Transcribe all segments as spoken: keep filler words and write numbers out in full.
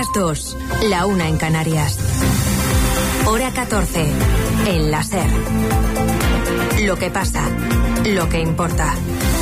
dos, la una en Canarias. Hora catorce, en la SER. Lo que pasa, lo que importa.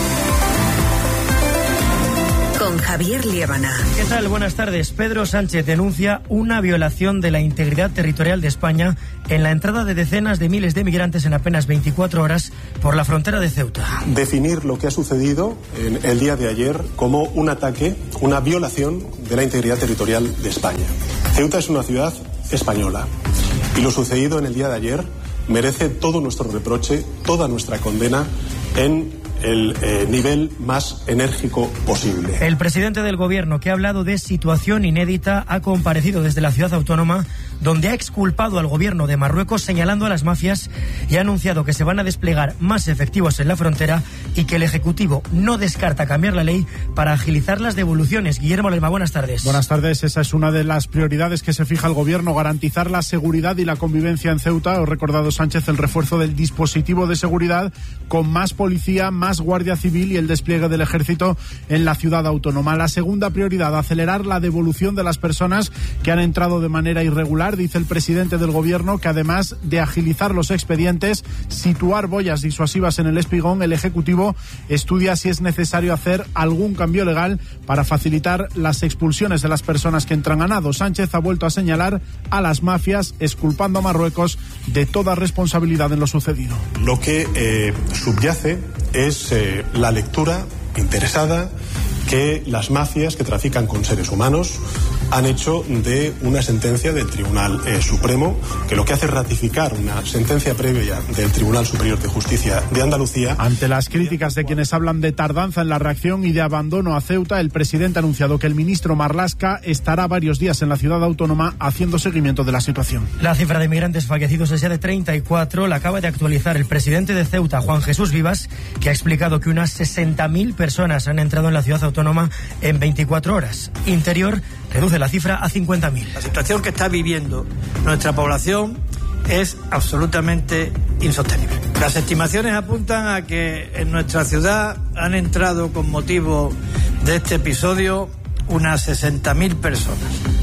Con Javier Liébana. ¿Qué tal? Buenas tardes. Pedro Sánchez denuncia una violación de la integridad territorial de España en la entrada de decenas de miles de migrantes en apenas veinticuatro horas por la frontera de Ceuta. Definir lo que ha sucedido en el día de ayer como un ataque, una violación de la integridad territorial de España. Ceuta es una ciudad española y lo sucedido en el día de ayer merece todo nuestro reproche, toda nuestra condena en el eh, nivel más enérgico posible. El presidente del gobierno, que ha hablado de situación inédita, ha comparecido desde la ciudad autónoma, donde ha exculpado al gobierno de Marruecos señalando a las mafias y ha anunciado que se van a desplegar más efectivos en la frontera y que el Ejecutivo no descarta cambiar la ley para agilizar las devoluciones. Guillermo Lema, buenas tardes. Buenas tardes. Esa es una de las prioridades que se fija el gobierno, garantizar la seguridad y la convivencia en Ceuta. Ha recordado Sánchez el refuerzo del dispositivo de seguridad con más policía, más más Guardia Civil y el despliegue del Ejército en la ciudad autónoma. La segunda prioridad, acelerar la devolución de las personas que han entrado de manera irregular. Dice el presidente del gobierno que además de agilizar los expedientes, situar boyas disuasivas en el espigón, el Ejecutivo estudia si es necesario hacer algún cambio legal para facilitar las expulsiones de las personas que entran a nado. Sánchez ha vuelto a señalar a las mafias, exculpando a Marruecos de toda responsabilidad en lo sucedido. Lo que eh, subyace es eh, la lectura interesada que las mafias que trafican con seres humanos han hecho de una sentencia del Tribunal eh, Supremo, que lo que hace es ratificar una sentencia previa del Tribunal Superior de Justicia de Andalucía. Ante las críticas de quienes hablan de tardanza en la reacción y de abandono a Ceuta, el presidente ha anunciado que el ministro Marlaska estará varios días en la ciudad autónoma haciendo seguimiento de la situación. La cifra de migrantes fallecidos es ya de treinta y cuatro, la acaba de actualizar el presidente de Ceuta, Juan Jesús Vivas, que ha explicado que unas sesenta mil personas han entrado en la ciudad autónoma en veinticuatro horas. Interior reduce la cifra a cincuenta mil. La situación que está viviendo nuestra población es absolutamente insostenible. Las estimaciones apuntan a que en nuestra ciudad han entrado con motivo de este episodio unas sesenta mil personas.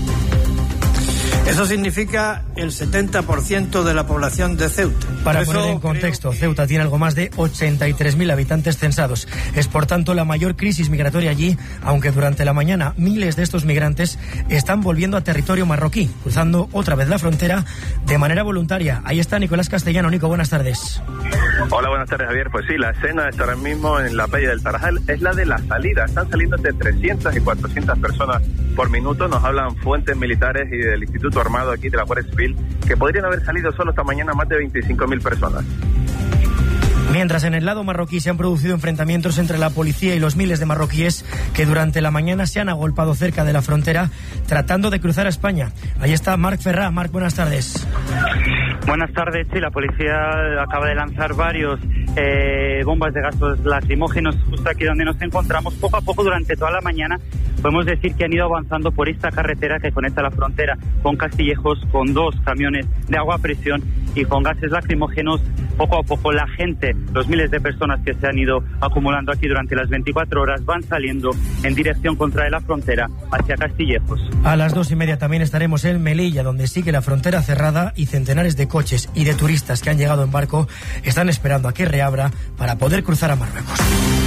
Eso significa el setenta por ciento de la población de Ceuta. Para poner en contexto, Ceuta tiene algo más de ochenta y tres mil habitantes censados. Es por tanto la mayor crisis migratoria allí, aunque durante la mañana miles de estos migrantes están volviendo a territorio marroquí, cruzando otra vez la frontera de manera voluntaria. Ahí está Nicolás Castellano. Nico, buenas tardes. Hola, buenas tardes, Javier. Pues sí, la escena está ahora mismo en la playa del Tarajal es la de la salida. Están saliendo entre trescientas y cuatrocientas personas por minuto. Nos hablan fuentes militares y del Instituto Armado aquí de la Guardia Civil que podrían haber salido solo esta mañana más de veinticinco mil personas. Mientras en el lado marroquí se han producido enfrentamientos entre la policía y los miles de marroquíes que durante la mañana se han agolpado cerca de la frontera tratando de cruzar a España. Ahí está Marc Ferrá. Marc, buenas tardes. Buenas tardes. Sí, la policía acaba de lanzar varios eh, bombas de gases lacrimógenos justo aquí donde nos encontramos. Poco a poco durante toda la mañana podemos decir que han ido avanzando por esta carretera que conecta la frontera con Castillejos, con dos camiones de agua a presión y con gases lacrimógenos. Poco a poco la gente, los miles de personas que se han ido acumulando aquí durante las veinticuatro horas van saliendo en dirección contra la frontera hacia Castillejos. A las dos y media también estaremos en Melilla, donde sigue la frontera cerrada y centenares de coches y de turistas que han llegado en barco están esperando a que reabra para poder cruzar a Marruecos.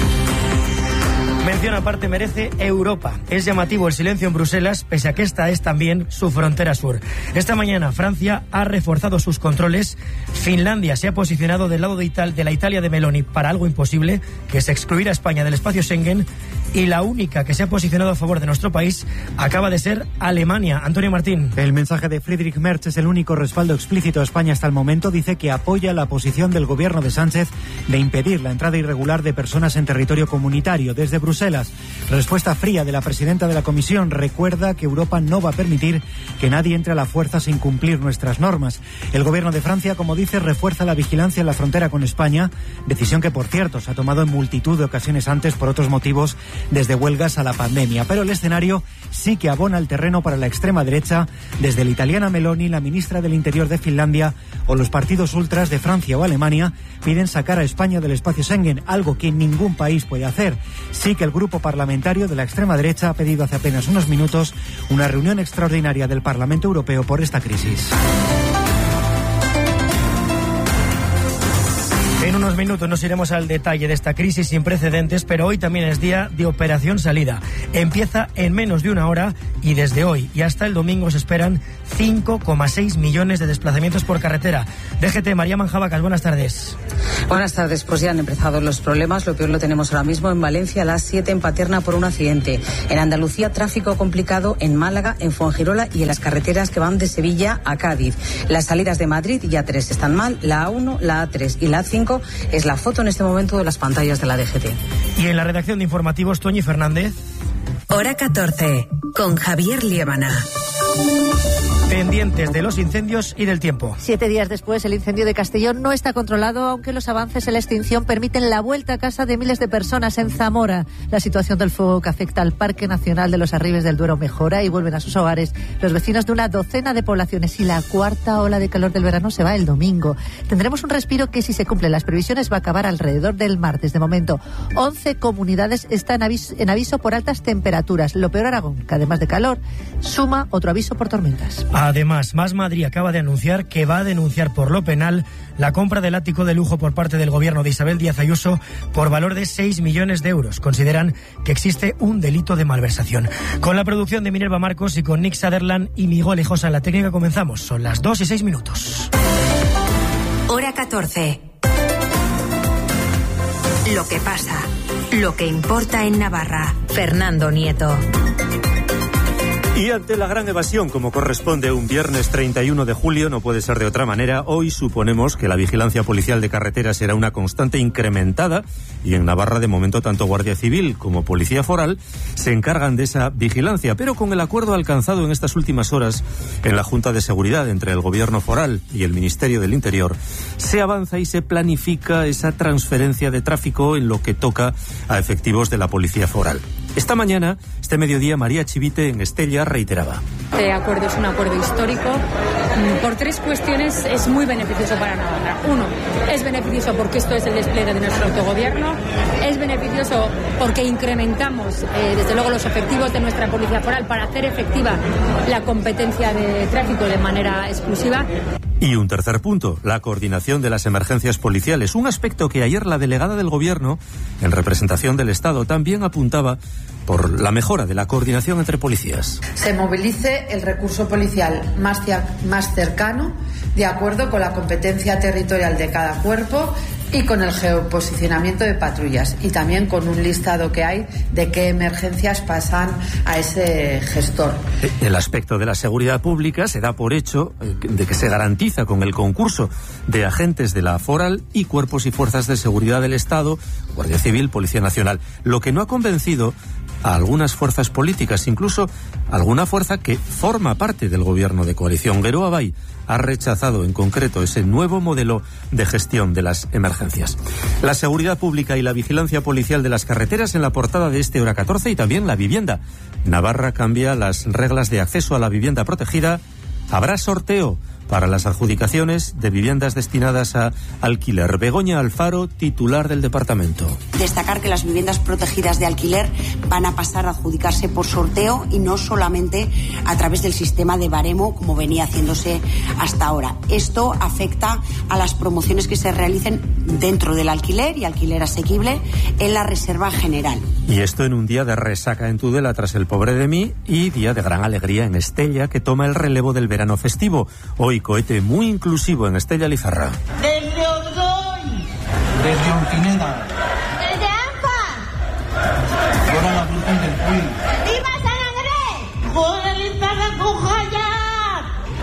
Mención aparte merece Europa. Es llamativo el silencio en Bruselas, pese a que esta es también su frontera sur. Esta mañana Francia ha reforzado sus controles. Finlandia se ha posicionado del lado de, Ital- de la Italia de Meloni para algo imposible, que es excluir a España del espacio Schengen. Y la única que se ha posicionado a favor de nuestro país acaba de ser Alemania. Antonio Martín. El mensaje de Friedrich Merz es el único respaldo explícito a España hasta el momento. Dice que apoya la posición del gobierno de Sánchez de impedir la entrada irregular de personas en territorio comunitario. Desde Bruselas, respuesta fría de la presidenta de la Comisión. Recuerda que Europa no va a permitir que nadie entre a la fuerza sin cumplir nuestras normas. El gobierno de Francia, como dice, refuerza la vigilancia en la frontera con España, decisión que, por cierto, se ha tomado en multitud de ocasiones antes por otros motivos desde huelgas a la pandemia. Pero el escenario sí que abona el terreno para la extrema derecha, desde la italiana Meloni, la ministra del Interior de Finlandia o los partidos ultras de Francia o Alemania piden sacar a España del espacio Schengen, algo que ningún país puede hacer. Sí que el grupo parlamentario de la extrema derecha ha pedido hace apenas unos minutos una reunión extraordinaria del Parlamento Europeo por esta crisis. En unos minutos nos iremos al detalle de esta crisis sin precedentes, pero hoy también es día de Operación Salida. Empieza en menos de una hora y desde hoy y hasta el domingo se esperan cinco coma seis millones de desplazamientos por carretera. D G T, María Manjabacas, buenas tardes. Buenas tardes, pues ya han empezado los problemas. Lo peor lo tenemos ahora mismo en Valencia, a las siete en Paterna por un accidente. En Andalucía, tráfico complicado en Málaga, en Fuengirola y en las carreteras que van de Sevilla a Cádiz. Las salidas de Madrid y A tres están mal, la A uno, la A tres y la A cinco es la foto en este momento de las pantallas de la D G T. Y en la redacción de informativos, Toñi Fernández. Hora catorce, con Javier Liébana. Pendientes de los incendios y del tiempo. Siete días después, el incendio de Castellón no está controlado, aunque los avances en la extinción permiten la vuelta a casa de miles de personas en Zamora. La situación del fuego que afecta al Parque Nacional de los Arribes del Duero mejora y vuelven a sus hogares los vecinos de una docena de poblaciones. Y la cuarta ola de calor del verano se va el domingo. Tendremos un respiro que, si se cumplen las previsiones, va a acabar alrededor del martes. De momento, once comunidades están aviso, en aviso por altas temperaturas. Lo peor, Aragón, que además de calor, suma otro aviso por tormentas. Además, Más Madrid acaba de anunciar que va a denunciar por lo penal la compra del ático de lujo por parte del gobierno de Isabel Díaz Ayuso por valor de seis millones de euros. Consideran que existe un delito de malversación. Con la producción de Minerva Marcos y con Nick Sutherland y Miguel Ejosa en la técnica comenzamos. Son las dos y seis minutos. Hora catorce. Lo que pasa, lo que importa en Navarra. Fernando Nieto. Y ante la gran evasión, como corresponde un viernes treinta y uno de julio, no puede ser de otra manera, hoy suponemos que la vigilancia policial de carreteras será una constante incrementada y en Navarra, de momento, tanto Guardia Civil como Policía Foral se encargan de esa vigilancia, pero con el acuerdo alcanzado en estas últimas horas en la Junta de Seguridad entre el Gobierno Foral y el Ministerio del Interior, se avanza y se planifica esa transferencia de tráfico en lo que toca a efectivos de la Policía Foral. Esta mañana, este mediodía, María Chivite en Estella reiteraba. Este acuerdo es un acuerdo histórico. Por tres cuestiones es muy beneficioso para Navarra. Uno, es beneficioso porque esto es el despliegue de nuestro autogobierno. Es beneficioso porque incrementamos, eh, desde luego, los efectivos de nuestra Policía Foral para hacer efectiva la competencia de tráfico de manera exclusiva. Y un tercer punto, la coordinación de las emergencias policiales, un aspecto que ayer la delegada del Gobierno, en representación del Estado, también apuntaba por la mejora de la coordinación entre policías. Se movilice el recurso policial más, más cercano, de acuerdo con la competencia territorial de cada cuerpo y con el geoposicionamiento de patrullas, y también con un listado que hay de qué emergencias pasan a ese gestor. El aspecto de la seguridad pública se da por hecho de que se garantiza con el concurso de agentes de la Foral y cuerpos y fuerzas de seguridad del Estado, Guardia Civil, Policía Nacional. Lo que no ha convencido a algunas fuerzas políticas, incluso alguna fuerza que forma parte del gobierno de coalición. Geroa Bai ha rechazado en concreto ese nuevo modelo de gestión de las emergencias. La seguridad pública y la vigilancia policial de las carreteras en la portada de este Hora catorce, y también la vivienda. Navarra cambia las reglas de acceso a la vivienda protegida. Habrá sorteo para las adjudicaciones de viviendas destinadas a alquiler. Begoña Alfaro, titular del departamento. Destacar que las viviendas protegidas de alquiler van a pasar a adjudicarse por sorteo y no solamente a través del sistema de baremo como venía haciéndose hasta ahora. Esto afecta a las promociones que se realicen dentro del alquiler y alquiler asequible en la reserva general. Y esto en un día de resaca en Tudela tras el Pobre de mí y día de gran alegría en Estella, que toma el relevo del verano festivo. Hoy cohete muy inclusivo en Estella Lizarra. Desde Ordoy. Desde Orquineda. Desde Anfa. Ahora la Virgen del Puy. ¡Viva San Andrés! ¡Joder, Lizarra con Jayar!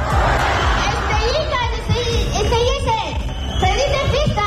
¡Estellita, Estellise! ¡Feliz fiesta!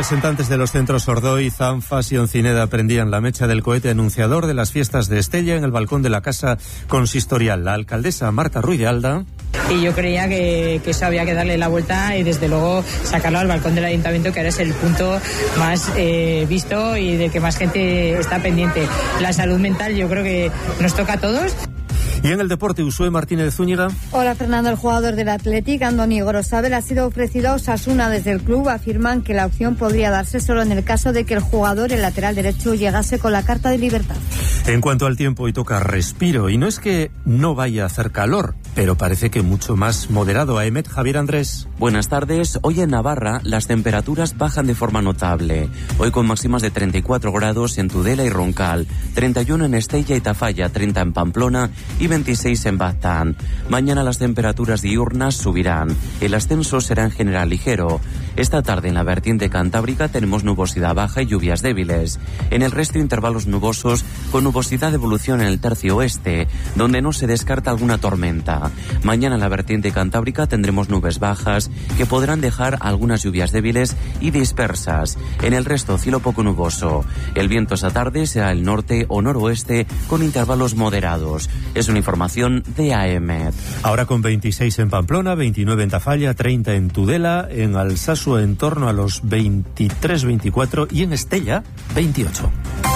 representantes de los centros Ordoiz, Anfas y Oncineda prendían la mecha del cohete anunciador de las fiestas de Estella en el balcón de la Casa Consistorial. La alcaldesa Marta Ruiz de Alda. Y yo creía que, que eso había que darle la vuelta y desde luego sacarlo al balcón del ayuntamiento, que ahora es el punto más eh, visto y del que más gente está pendiente. La salud mental yo creo que nos toca a todos. Y en el deporte, Usué Martínez Zúñiga. Hola, Fernando. El jugador del Athletic, Andoni Gorosabel, ha sido ofrecido a Osasuna desde el club. Afirman que la opción podría darse solo en el caso de que el jugador, el lateral derecho, llegase con la carta de libertad. En cuanto al tiempo, hoy toca respiro. Y no es que no vaya a hacer calor, pero parece que mucho más moderado. Aemet, Javier Andrés. Buenas tardes. Hoy en Navarra las temperaturas bajan de forma notable. Hoy con máximas de treinta y cuatro grados en Tudela y Roncal, treinta y uno en Estella y Tafalla, treinta en Pamplona y veintiséis en Baztán. Mañana las temperaturas diurnas subirán. El ascenso será en general ligero. Esta tarde en la vertiente cantábrica tenemos nubosidad baja y lluvias débiles. En el resto intervalos nubosos con nubosidad de evolución en el tercio oeste, donde no se descarta alguna tormenta. Mañana en la vertiente cantábrica tendremos nubes bajas que podrán dejar algunas lluvias débiles y dispersas. En el resto cielo poco nuboso. El viento esta tarde será el norte o noroeste con intervalos moderados. Es una información de Aemet. Ahora con veintiséis en Pamplona, veintinueve en Tafalla, treinta en Tudela, en Alsasu en torno a los veintitrés veinticuatro y en Estella veintiocho.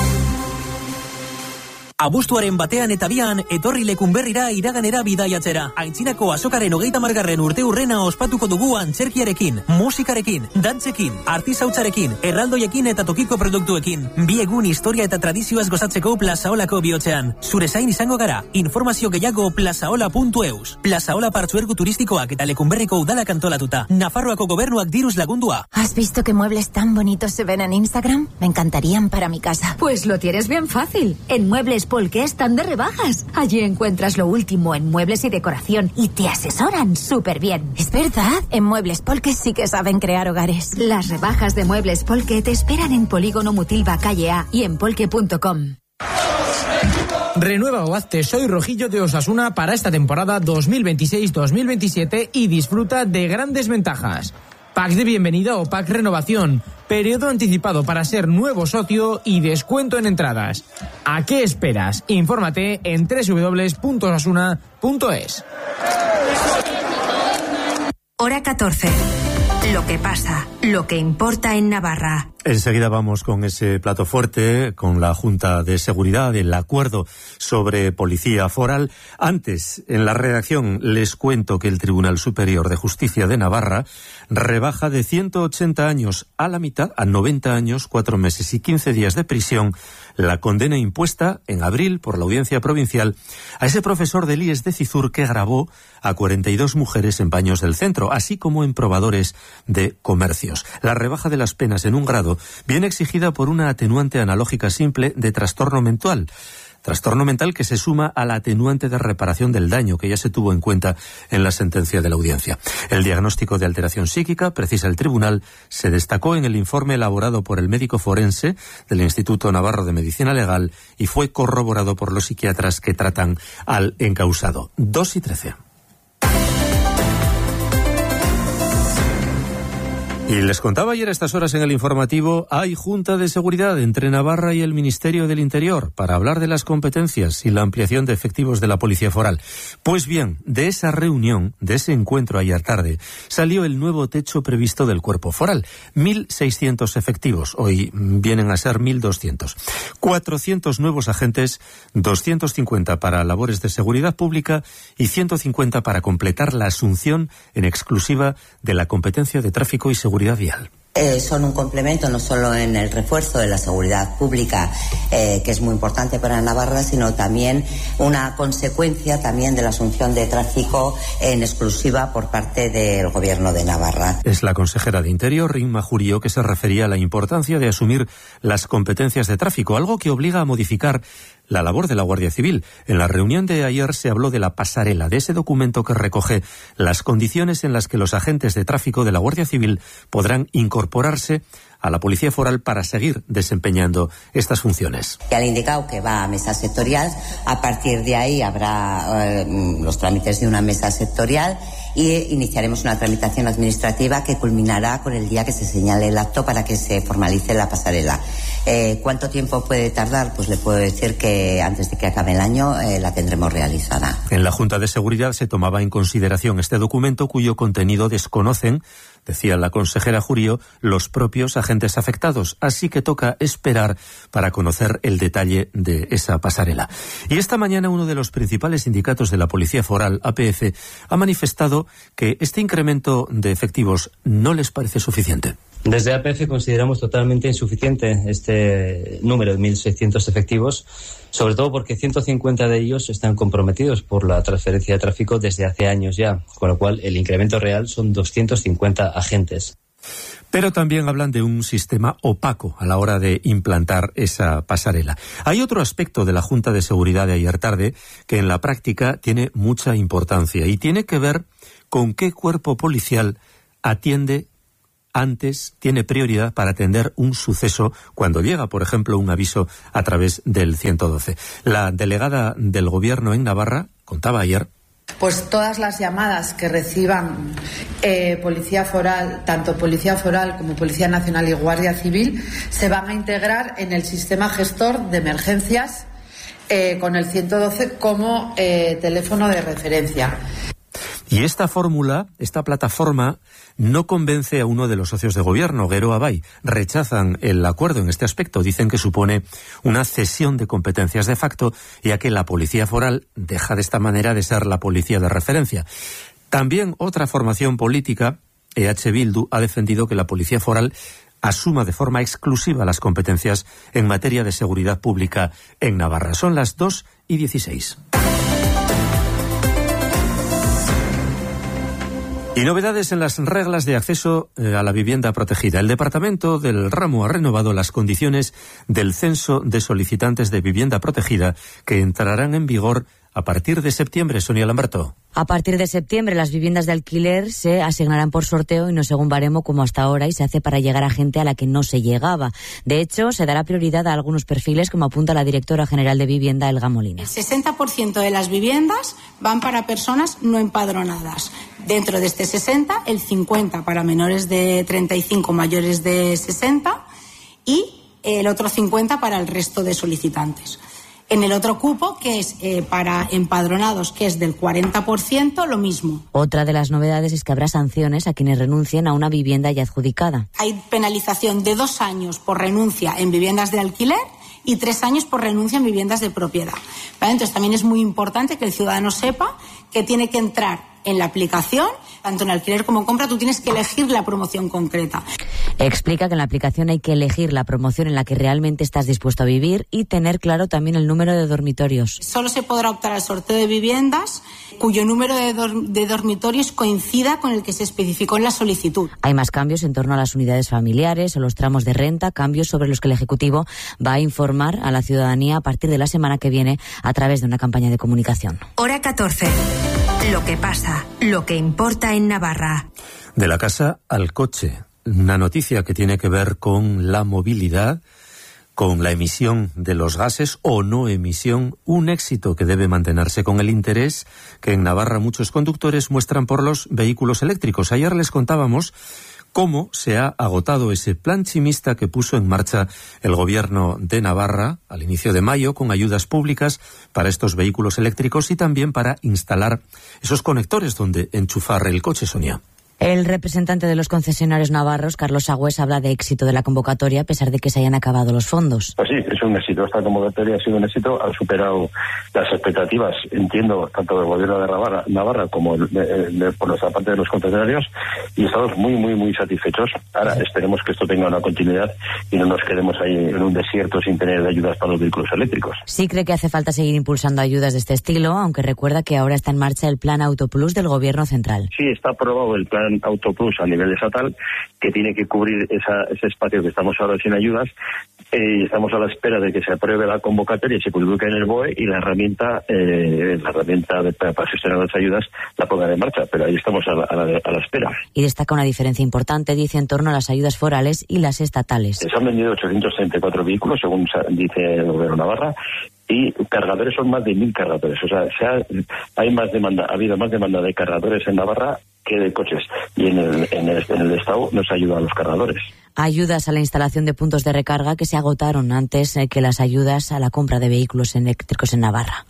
Abuztuaren batean eta bian, etorri lekunberrira iraganera bidaiatzera. Aintzinako azokaren hogeita margarren urte urrena ospatuko dugu antzerkiarekin, musikarekin, dantzekin, artisautzarekin, erraldoiekin eta tokiko produktuekin. Bi egun historia eta tradizioaz gozatzeko Plazaolako bihotzean. Zure zain izango gara, informazio gehiago plazaola puntu eus. Plazaola partzuergu turistikoak eta lekunberriko udalak antolatuta. Nafarroako gobernuak diruz lagundua. ¿Has visto qué muebles tan bonitos se ven en Instagram? Me encantarían para mi casa. Pues lo tienes bien fácil. En Muebles Polque están de rebajas. Allí encuentras lo último en muebles y decoración y te asesoran súper bien. Es verdad, en Muebles Polque sí que saben crear hogares. Las rebajas de Muebles Polque te esperan en Polígono Mutilva Calle A y en polque punto com. Renueva o hazte Soy Rojillo de Osasuna para esta temporada dos mil veintiséis dos mil veintisiete y disfruta de grandes ventajas. Pack de bienvenida o pack renovación, periodo anticipado para ser nuevo socio y descuento en entradas. ¿A qué esperas? Infórmate en doble u doble u doble u punto osasuna punto es. Hora catorce. Lo que pasa, lo que importa en Navarra. Enseguida vamos con ese plato fuerte, con la Junta de Seguridad, el acuerdo sobre policía foral. Antes, en la redacción, les cuento que el Tribunal Superior de Justicia de Navarra rebaja de ciento ochenta años a la mitad, a noventa años, cuatro meses y quince días de prisión, la condena impuesta en abril por la Audiencia Provincial a ese profesor del I E S de Cizur que grabó a cuarenta y dos mujeres en baños del centro, así como en probadores de comercios. La rebaja de las penas en un grado viene exigida por una atenuante analógica simple de trastorno mental. Trastorno mental que se suma a la atenuante de reparación del daño que ya se tuvo en cuenta en la sentencia de la audiencia. El diagnóstico de alteración psíquica, precisa el tribunal, se destacó en el informe elaborado por el médico forense del Instituto Navarro de Medicina Legal y fue corroborado por los psiquiatras que tratan al encausado. dos y trece. Y les contaba ayer a estas horas en el informativo, hay Junta de Seguridad entre Navarra y el Ministerio del Interior para hablar de las competencias y la ampliación de efectivos de la Policía Foral. Pues bien, de esa reunión, de ese encuentro ayer tarde, salió el nuevo techo previsto del Cuerpo Foral. mil seiscientos efectivos, hoy vienen a ser mil doscientos. cuatrocientos nuevos agentes, doscientos cincuenta para labores de seguridad pública y ciento cincuenta para completar la asunción en exclusiva de la competencia de tráfico y seguridad vial. Eh, son un complemento no solo en el refuerzo de la seguridad pública, eh, que es muy importante para Navarra, sino también una consecuencia también de la asunción de tráfico en exclusiva por parte del Gobierno de Navarra. Es la consejera de Interior, Rinma Jurío, que se refería a la importancia de asumir las competencias de tráfico, algo que obliga a modificar la labor de la Guardia Civil. En la reunión de ayer se habló de la pasarela, de ese documento que recoge las condiciones en las que los agentes de tráfico de la Guardia Civil podrán incorporarse a la Policía Foral para seguir desempeñando estas funciones. Ya le he indicado que va a mesa sectorial, a partir de ahí habrá eh, los trámites de una mesa sectorial y iniciaremos una tramitación administrativa que culminará con el día que se señale el acto para que se formalice la pasarela. Eh, ¿Cuánto tiempo puede tardar? Pues le puedo decir que antes de que acabe el año eh, la tendremos realizada. En la Junta de Seguridad se tomaba en consideración este documento cuyo contenido desconocen, decía la consejera Jurío, los propios agentes afectados. Así que toca esperar para conocer el detalle de esa pasarela. Y esta mañana uno de los principales sindicatos de la Policía Foral, A P F, ha manifestado que este incremento de efectivos no les parece suficiente. Desde A P F consideramos totalmente insuficiente este número de mil seiscientos efectivos, sobre todo porque ciento cincuenta de ellos están comprometidos por la transferencia de tráfico desde hace años ya, con lo cual el incremento real son doscientos cincuenta agentes. Pero también hablan de un sistema opaco a la hora de implantar esa pasarela. Hay otro aspecto de la Junta de Seguridad de ayer tarde que en la práctica tiene mucha importancia y tiene que ver con qué cuerpo policial atiende antes, tiene prioridad para atender un suceso cuando llega, por ejemplo, un aviso a través del ciento doce. La delegada del Gobierno en Navarra contaba ayer. Pues todas las llamadas que reciban eh, Policía Foral, tanto Policía Foral como Policía Nacional y Guardia Civil, se van a integrar en el sistema gestor de emergencias eh, con el ciento doce como eh, teléfono de referencia. Y esta fórmula, esta plataforma, no convence a uno de los socios de gobierno, Guero Abay. Rechazan el acuerdo en este aspecto. Dicen que supone una cesión de competencias de facto, ya que la Policía Foral deja de esta manera de ser la policía de referencia. También otra formación política, E H Bildu, ha defendido que la Policía Foral asuma de forma exclusiva las competencias en materia de seguridad pública en Navarra. Son las dos y dieciséis. Y novedades en las reglas de acceso eh, a la vivienda protegida. El Departamento del Ramo ha renovado las condiciones del censo de solicitantes de vivienda protegida que entrarán en vigor a partir de septiembre. Sonia Lamberto. A partir de septiembre las viviendas de alquiler se asignarán por sorteo y no según baremo como hasta ahora, y se hace para llegar a gente a la que no se llegaba. De hecho, se dará prioridad a algunos perfiles, como apunta la directora general de Vivienda, Elga Molina. El sesenta por ciento de las viviendas van para personas no empadronadas. Dentro de este sesenta, el cincuenta para menores de treinta y cinco, mayores de sesenta, y el otro cincuenta para el resto de solicitantes. En el otro cupo, que es eh, para empadronados, que es del cuarenta por ciento, lo mismo. Otra de las novedades es que habrá sanciones a quienes renuncien a una vivienda ya adjudicada. Hay penalización de dos años por renuncia en viviendas de alquiler y tres años por renuncia en viviendas de propiedad. ¿Vale? Entonces también es muy importante que el ciudadano sepa que tiene que entrar en la aplicación, tanto en alquiler como en compra, tú tienes que elegir la promoción concreta. Explica que en la aplicación hay que elegir la promoción en la que realmente estás dispuesto a vivir y tener claro también el número de dormitorios. Solo se podrá optar al sorteo de viviendas cuyo número de, dor- de dormitorios coincida con el que se especificó en la solicitud. Hay más cambios en torno a las unidades familiares o los tramos de renta, cambios sobre los que el Ejecutivo va a informar a la ciudadanía a partir de la semana que viene a través de una campaña de comunicación. Hora catorce. Lo que pasa, lo que importa en Navarra. De la casa al coche. Una noticia que tiene que ver con la movilidad, con la emisión de los gases o no emisión, un éxito que debe mantenerse con el interés que en Navarra muchos conductores muestran por los vehículos eléctricos. Ayer les contábamos cómo se ha agotado ese plan chimista que puso en marcha el Gobierno de Navarra al inicio de mayo con ayudas públicas para estos vehículos eléctricos y también para instalar esos conectores donde enchufar el coche, Sonia. El representante de los concesionarios navarros, Carlos Agües, habla de éxito de la convocatoria a pesar de que se hayan acabado los fondos. Pues sí, es un éxito. Esta convocatoria ha sido un éxito, ha superado las expectativas, entiendo, tanto del gobierno de Navarra, Navarra como de, de, de, por nuestra parte de los concesionarios, y estamos muy, muy, muy satisfechos. Ahora esperemos que esto tenga una continuidad y no nos quedemos ahí en un desierto sin tener ayudas para los vehículos eléctricos. Sí cree que hace falta seguir impulsando ayudas de este estilo, aunque recuerda que ahora está en marcha el Plan Autoplus del Gobierno Central. Sí, está aprobado el Plan Autoplus a nivel estatal, que tiene que cubrir esa, ese espacio que estamos ahora sin ayudas, eh, y estamos a la espera de que se apruebe la convocatoria y se publique en el B O E y la herramienta eh, la herramienta de, para gestionar las ayudas la pongan en marcha, pero ahí estamos a la, a la, a la espera. Y destaca una diferencia importante, dice, en torno a las ayudas forales y las estatales. Se han vendido ochocientos treinta y cuatro vehículos, según dice el Gobierno de Navarra, y cargadores son más de mil cargadores. O sea, se ha, hay más demanda, ha habido más demanda de cargadores en Navarra que de coches. Y en el, en el, en el Estado nos ayudan los cargadores. Ayudas a la instalación de puntos de recarga que se agotaron antes que las ayudas a la compra de vehículos eléctricos en Navarra.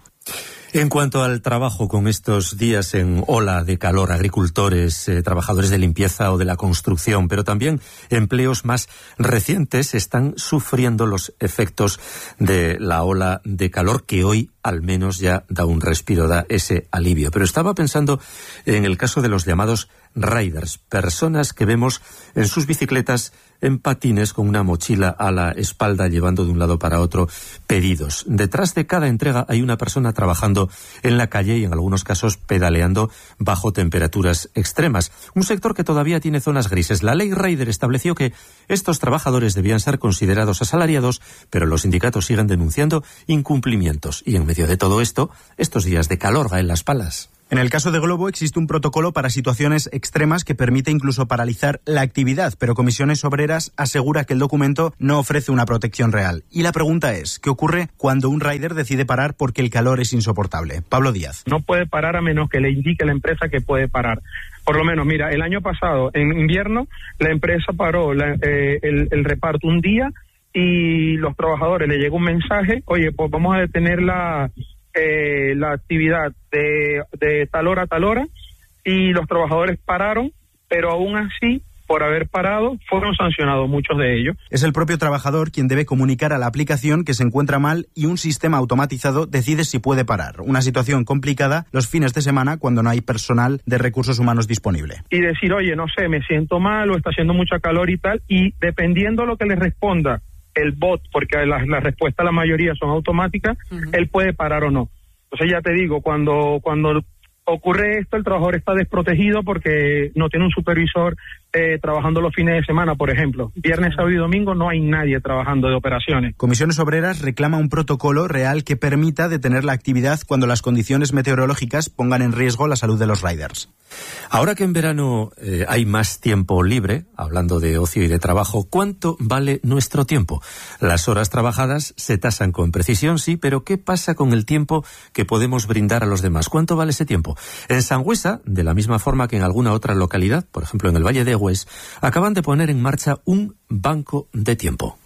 En cuanto al trabajo con estos días en ola de calor, agricultores, eh, trabajadores de limpieza o de la construcción, pero también empleos más recientes están sufriendo los efectos de la ola de calor que hoy al menos ya da un respiro, da ese alivio. Pero estaba pensando en el caso de los llamados riders, personas que vemos en sus bicicletas en patines con una mochila a la espalda llevando de un lado para otro pedidos. Detrás de cada entrega hay una persona trabajando en la calle y en algunos casos pedaleando bajo temperaturas extremas. Un sector que todavía tiene zonas grises. La ley Rider estableció que estos trabajadores debían ser considerados asalariados, pero los sindicatos siguen denunciando incumplimientos. Y en medio de todo esto, estos días de calor en las palas. En el caso de Glovo existe un protocolo para situaciones extremas que permite incluso paralizar la actividad, pero Comisiones Obreras asegura que el documento no ofrece una protección real. Y la pregunta es, ¿qué ocurre cuando un rider decide parar porque el calor es insoportable? Pablo Díaz. No puede parar a menos que le indique la empresa que puede parar. Por lo menos, mira, el año pasado, en invierno, la empresa paró la, eh, el, el reparto un día y los trabajadores le llegó un mensaje, oye, pues vamos a detener la... Eh, la actividad de, de tal hora a tal hora, y los trabajadores pararon, pero aún así, por haber parado, fueron sancionados muchos de ellos. Es el propio trabajador quien debe comunicar a la aplicación que se encuentra mal y un sistema automatizado decide si puede parar. Una situación complicada los fines de semana cuando no hay personal de recursos humanos disponible. Y decir, oye, no sé, me siento mal o está haciendo mucha calor y tal, y dependiendo de lo que le responda el bot, porque las la respuestas la mayoría son automáticas, uh-huh. Él puede parar o no. Entonces ya te digo, cuando cuando ocurre esto, el trabajador está desprotegido porque no tiene un supervisor eh, trabajando los fines de semana, por ejemplo. Viernes, sábado y domingo no hay nadie trabajando de operaciones. Comisiones Obreras reclama un protocolo real que permita detener la actividad cuando las condiciones meteorológicas pongan en riesgo la salud de los riders. Ahora que en verano eh, hay más tiempo libre, hablando de ocio y de trabajo, ¿cuánto vale nuestro tiempo? Las horas trabajadas se tasan con precisión, sí, pero ¿qué pasa con el tiempo que podemos brindar a los demás? ¿Cuánto vale ese tiempo? En Sangüesa, de la misma forma que en alguna otra localidad, por ejemplo en el Valle de Hues, acaban de poner en marcha un banco de tiempo.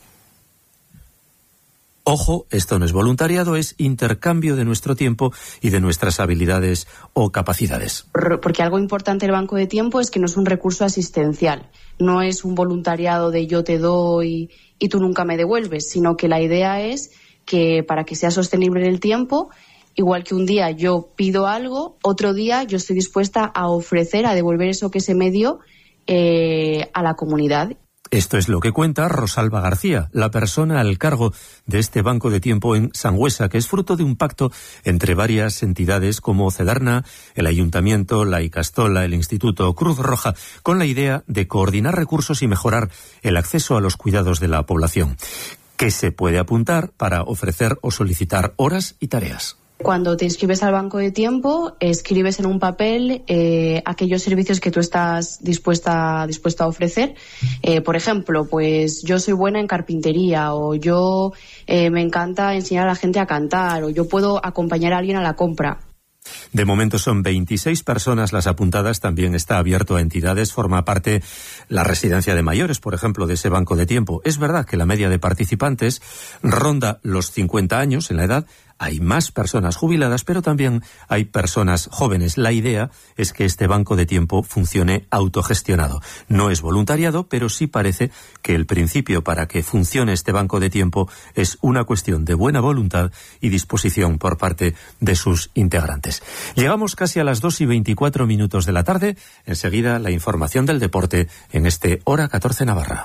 Ojo, esto no es voluntariado, es intercambio de nuestro tiempo y de nuestras habilidades o capacidades. Porque algo importante del banco de tiempo es que no es un recurso asistencial, no es un voluntariado de yo te doy y tú nunca me devuelves, sino que la idea es que para que sea sostenible en el tiempo, igual que un día yo pido algo, otro día yo estoy dispuesta a ofrecer, a devolver eso que se me dio eh, a la comunidad. Esto es lo que cuenta Rosalba García, la persona al cargo de este banco de tiempo en Sangüesa, que es fruto de un pacto entre varias entidades como Cedarna, el Ayuntamiento, la Icastola, el Instituto Cruz Roja, con la idea de coordinar recursos y mejorar el acceso a los cuidados de la población. ¿Qué se puede apuntar para ofrecer o solicitar horas y tareas? Cuando te inscribes al banco de tiempo, escribes en un papel eh, aquellos servicios que tú estás dispuesta, dispuesta a ofrecer. Eh, por ejemplo, pues yo soy buena en carpintería, o yo eh, me encanta enseñar a la gente a cantar, o yo puedo acompañar a alguien a la compra. De momento son veintiséis personas las apuntadas, también está abierto a entidades, forma parte la residencia de mayores, por ejemplo, de ese banco de tiempo. Es verdad que la media de participantes ronda los cincuenta años en la edad. Hay más personas jubiladas, pero también hay personas jóvenes. La idea es que este banco de tiempo funcione autogestionado. No es voluntariado, pero sí parece que el principio para que funcione este banco de tiempo es una cuestión de buena voluntad y disposición por parte de sus integrantes. Llegamos casi a las dos y veinticuatro minutos de la tarde. Enseguida la información del deporte en este Hora catorce Navarra.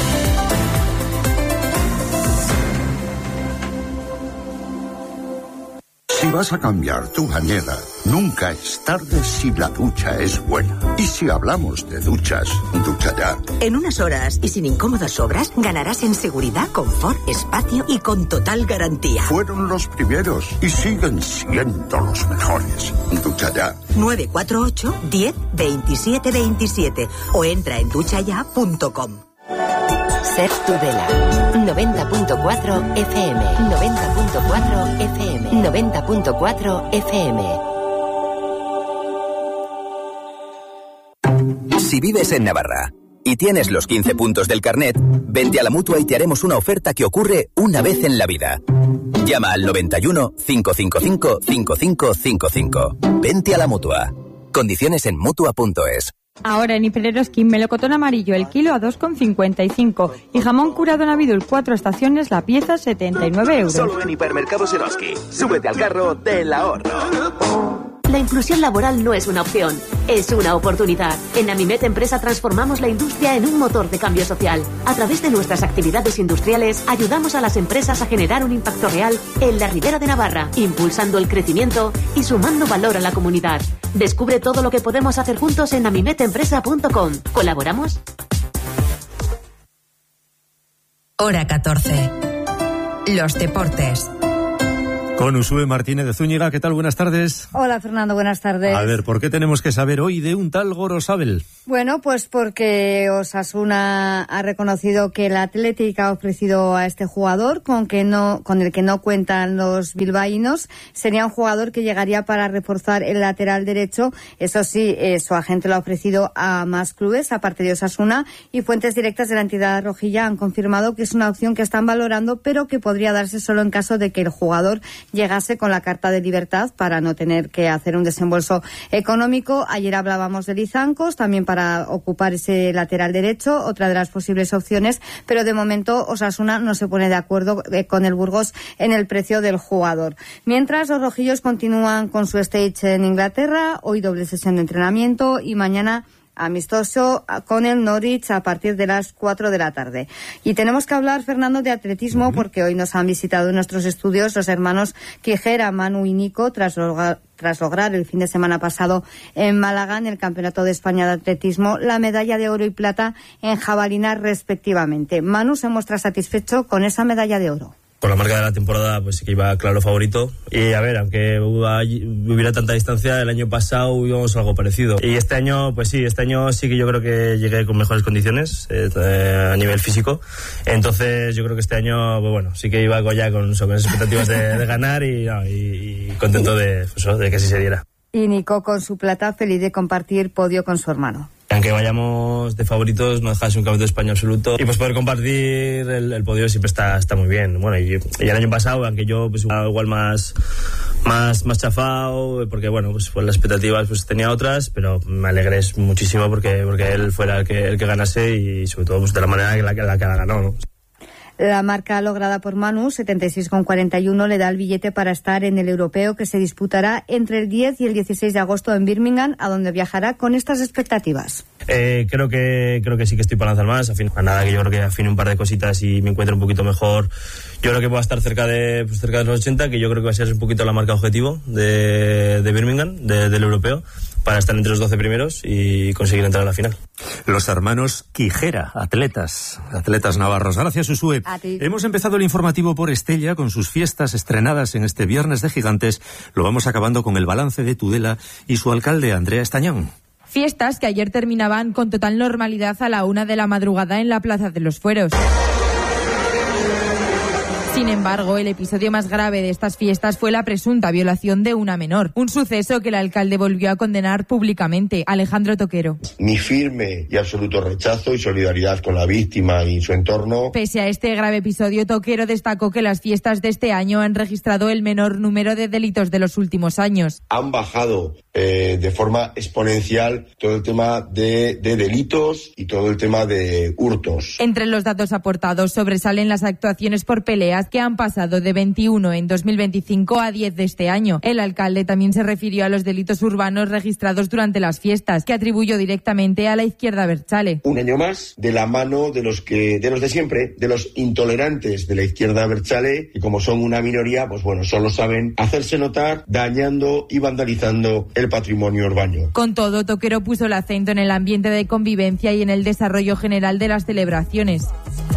Si vas a cambiar tu bañera, nunca es tarde si la ducha es buena. Y si hablamos de duchas, ducha ya. En unas horas y sin incómodas obras, ganarás en seguridad, confort, espacio y con total garantía. Fueron los primeros y siguen siendo los mejores. Ducha ya. nueve cuatro ocho, diez, veintisiete veintisiete o entra en duchaya punto com. Ser Tudela, noventa punto cuatro F M, noventa punto cuatro F M, noventa punto cuatro F M. Si vives en Navarra y tienes los quince puntos del carnet, vente a la Mutua y te haremos una oferta que ocurre una vez en la vida. Llama al noventa y uno, cinco cinco cinco, cinco cinco cinco cinco. Vente a la Mutua. Condiciones en Mutua punto es. Ahora en Hipereroskin, melocotón amarillo el kilo a dos con cincuenta y cinco y jamón curado Navidul cuatro estaciones la pieza setenta y nueve euros. Solo en Hipermercados Eroski. Súbete al carro del ahorro. La inclusión laboral no es una opción, es una oportunidad. En Amimet Empresa transformamos la industria en un motor de cambio social. A través de nuestras actividades industriales, ayudamos a las empresas a generar un impacto real en la Ribera de Navarra, impulsando el crecimiento y sumando valor a la comunidad. Descubre todo lo que podemos hacer juntos en amimet empresa punto com. ¿Colaboramos? Hora catorce. Los deportes. Con Usue Martínez de Zúñiga, ¿qué tal? Buenas tardes. Hola, Fernando, buenas tardes. A ver, ¿por qué tenemos que saber hoy de un tal Gorosabel? Bueno, pues porque Osasuna ha reconocido que el Athletic ha ofrecido a este jugador con que no, con el que no cuentan los bilbaínos. Sería un jugador que llegaría para reforzar el lateral derecho. Eso sí, eh, su agente lo ha ofrecido a más clubes, aparte de Osasuna, y fuentes directas de la entidad rojilla han confirmado que es una opción que están valorando, pero que podría darse solo en caso de que el jugador llegase con la carta de libertad para no tener que hacer un desembolso económico. Ayer hablábamos de Lizancos, también para ocupar ese lateral derecho, otra de las posibles opciones, pero de momento Osasuna no se pone de acuerdo con el Burgos en el precio del jugador. Mientras, los rojillos continúan con su stage en Inglaterra, hoy doble sesión de entrenamiento y mañana amistoso con el Norwich a partir de las cuatro de la tarde. Y tenemos que hablar, Fernando, de atletismo, uh-huh. porque hoy nos han visitado en nuestros estudios los hermanos Quijera, Manu y Nico, tras lograr, tras lograr el fin de semana pasado en Málaga, en el Campeonato de España de Atletismo, la medalla de oro y plata en jabalina respectivamente. Manu se muestra satisfecho con esa medalla de oro. Por la marca de la temporada, pues sí que iba claro favorito. Y a ver, aunque hubiera tanta distancia, el año pasado íbamos algo parecido. Y este año, pues sí, este año sí que yo creo que llegué con mejores condiciones eh, a nivel físico. Entonces yo creo que este año, pues bueno, sí que iba ya con, con esas expectativas de, de ganar y, no, y, y contento de, pues, de que así se diera. Y Nico con su plata, feliz de compartir podio con su hermano. Aunque vayamos de favoritos, no dejas un campeonato de España absoluto. Y pues poder compartir el, el podio siempre está, está muy bien. Bueno, y, y el año pasado, aunque yo pues igual más, más, más chafado, porque bueno, pues, pues las expectativas pues tenía otras, pero me alegré muchísimo porque, porque él fuera el que, el que ganase y sobre todo pues de la manera que la, la que la ganó, ¿no? La marca lograda por Manu, setenta y seis con cuarenta y uno, le da el billete para estar en el europeo que se disputará entre el diez y el dieciséis de agosto en Birmingham, a donde viajará con estas expectativas. Eh, creo que creo que sí que estoy para lanzar más. Afino, a nada que yo creo que afine un par de cositas y me encuentre un poquito mejor. Yo creo que voy a estar cerca de pues, cerca de los ochenta, que yo creo que va a ser un poquito la marca objetivo de, de Birmingham, de, del europeo, para estar entre los doce primeros y conseguir entrar a la final. Los hermanos Quijera, atletas, atletas navarros. Gracias, Usue. Hemos empezado el informativo por Estella con sus fiestas estrenadas en este Viernes de Gigantes. Lo vamos acabando con el balance de Tudela y su alcalde, Andrea Estañón. Fiestas que ayer terminaban con total normalidad a la una de la madrugada en la Plaza de los Fueros. Sin embargo, el episodio más grave de estas fiestas fue la presunta violación de una menor, un suceso que el alcalde volvió a condenar públicamente. Alejandro Toquero. Mi firme y absoluto rechazo y solidaridad con la víctima y su entorno. Pese a este grave episodio, Toquero destacó que las fiestas de este año han registrado el menor número de delitos de los últimos años. Han bajado eh, de forma exponencial todo el tema de, de delitos y todo el tema de hurtos. Entre los datos aportados sobresalen las actuaciones por peleas, que han pasado de veintiuno en dos mil veinticinco a diez de este año. El alcalde también se refirió a los delitos urbanos registrados durante las fiestas, que atribuyó directamente a la izquierda abertzale. Un año más de la mano de los que de los de siempre, de los intolerantes de la izquierda abertzale, y como son una minoría, pues bueno, solo saben hacerse notar dañando y vandalizando el patrimonio urbano. Con todo, Toquero puso el acento en el ambiente de convivencia y en el desarrollo general de las celebraciones.